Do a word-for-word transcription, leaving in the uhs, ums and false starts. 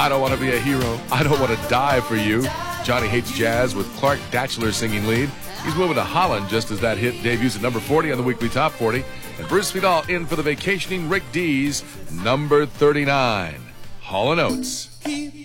I Don't Want to Be a Hero, I Don't Want to Die for You. Johnny Hates Jazz with Clark Datchler singing lead. He's moving to Holland just as that hit debuts at number forty on the weekly top forty. And Bruce Vidal in for the vacationing Rick Dees, number thirty-nine. Hall and Oates.